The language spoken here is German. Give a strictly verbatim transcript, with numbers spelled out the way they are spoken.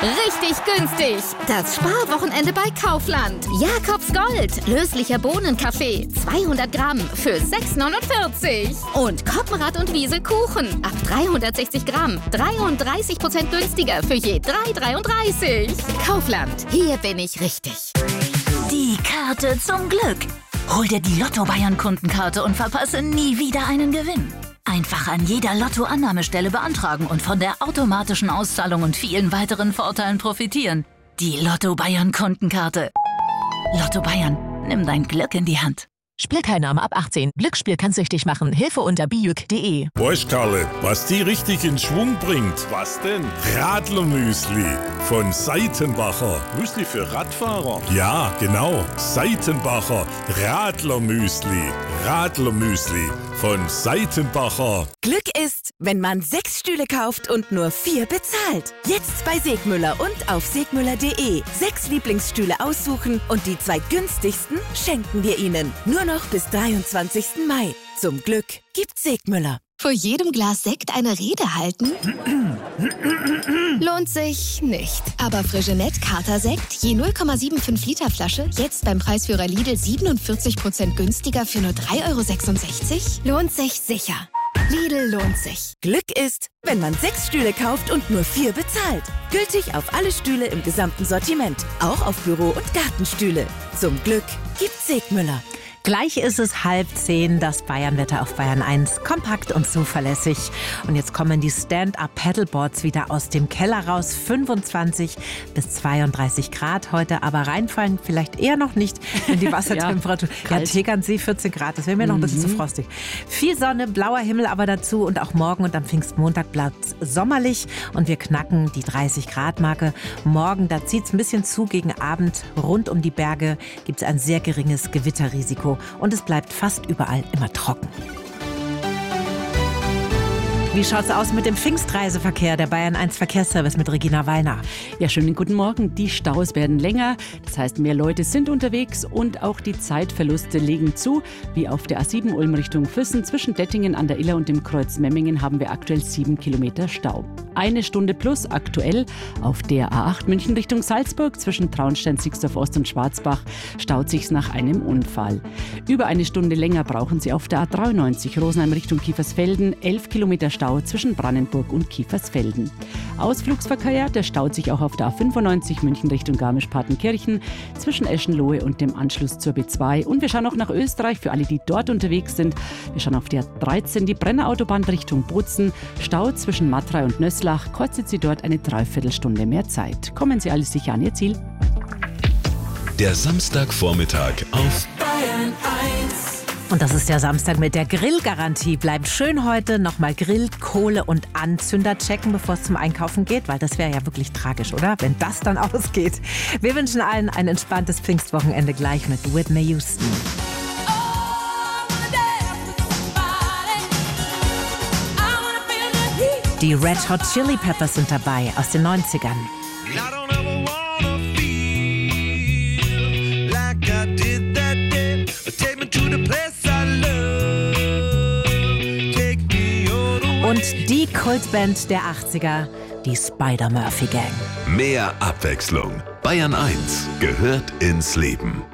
Richtig günstig. Das Sparwochenende bei Kaufland. Jakobs Gold. Löslicher Bohnenkaffee. zweihundert Gramm für sechs neunundvierzig. Und Koppenrad und Wiese Kuchen. Ab dreihundertsechzig Gramm. dreiunddreißig Prozent günstiger für je drei dreiunddreißig. Kaufland. Hier bin ich richtig. Die Karte zum Glück. Hol dir die Lotto-Bayern-Kundenkarte und verpasse nie wieder einen Gewinn. Einfach an jeder Lotto-Annahmestelle beantragen und von der automatischen Auszahlung und vielen weiteren Vorteilen profitieren. Die Lotto-Bayern-Kundenkarte. Lotto Bayern, nimm dein Glück in die Hand. Spielteilnahme ab achtzehn. Glücksspiel kann süchtig machen. Hilfe unter bijuk punkt de. Weißt Karle, was die richtig in Schwung bringt? Was denn? Radlermüsli von Seitenbacher. Müsli für Radfahrer? Ja, genau. Seitenbacher Radlermüsli. Radlermüsli von Seitenbacher. Glück ist, wenn man sechs Stühle kauft und nur vier bezahlt. Jetzt bei Segmüller und auf segmüller punkt de. Sechs Lieblingsstühle aussuchen und die zwei günstigsten schenken wir Ihnen. Nur noch bis dreiundzwanzigsten Mai. Zum Glück gibt's Segmüller. Vor jedem Glas Sekt eine Rede halten? Lohnt sich nicht. Aber Frigenet Kater Sekt, je null Komma fünfundsiebzig Liter Flasche, jetzt beim Preisführer Lidl siebenundvierzig Prozent günstiger für nur drei Euro sechsundsechzig? Lohnt sich sicher. Lidl lohnt sich. Glück ist, wenn man sechs Stühle kauft und nur vier bezahlt. Gültig auf alle Stühle im gesamten Sortiment. Auch auf Büro- und Gartenstühle. Zum Glück gibt's Segmüller. Gleich ist es halb zehn, das Bayernwetter auf Bayern eins. Kompakt und zuverlässig. Und jetzt kommen die Stand-Up-Paddleboards wieder aus dem Keller raus. fünfundzwanzig bis zweiunddreißig Grad heute, aber reinfallen vielleicht eher noch nicht, wenn die Wassertemperatur... ja, ja, Tegernsee vierzehn Grad, das wäre mir noch ein bisschen mhm. zu frostig. Viel Sonne, blauer Himmel aber dazu und auch morgen und am Pfingstmontag bleibt es sommerlich und wir knacken die dreißig Grad Marke. Morgen, da zieht es ein bisschen zu gegen Abend. Rund um die Berge gibt es ein sehr geringes Gewitterrisiko. Und es bleibt fast überall immer trocken. Wie schaut's aus mit dem Pfingstreiseverkehr, der Bayern eins Verkehrsservice mit Regina Wallner? Ja, schönen guten Morgen. Die Staus werden länger, das heißt, mehr Leute sind unterwegs und auch die Zeitverluste legen zu. Wie auf der A sieben Ulm Richtung Füssen, zwischen Dettingen an der Iller und dem Kreuz Memmingen haben wir aktuell sieben Kilometer Stau. Eine Stunde plus aktuell auf der A acht München Richtung Salzburg, zwischen Traunstein, Sixdorf Ost und Schwarzbach staut sich's nach einem Unfall. Über eine Stunde länger brauchen Sie auf der A dreiundneunzig Rosenheim Richtung Kiefersfelden, elf Kilometer Stau zwischen Brandenburg und Kiefersfelden. Ausflugsverkehr, der staut sich auch auf der A fünfundneunzig München Richtung Garmisch-Partenkirchen, zwischen Eschenlohe und dem Anschluss zur B zwei. Und wir schauen auch nach Österreich, für alle, die dort unterwegs sind. Wir schauen auf der dreizehn, die Brennerautobahn Richtung Bozen, Stau zwischen Matrei und Nösslach, kostet Sie dort eine Dreiviertelstunde mehr Zeit. Kommen Sie alles sicher an Ihr Ziel. Der Samstagvormittag auf Bayern eins. Und das ist der Samstag mit der Grillgarantie. Bleibt schön heute nochmal Grill, Kohle und Anzünder checken, bevor es zum Einkaufen geht, weil das wäre ja wirklich tragisch, oder? Wenn das dann ausgeht. Wir wünschen allen ein entspanntes Pfingstwochenende gleich mit Whitney Houston. Die Red Hot Chili Peppers sind dabei aus den neunzigern. Und die Kultband der achtziger, die Spider-Murphy Gang. Mehr Abwechslung. Bayern eins gehört ins Leben.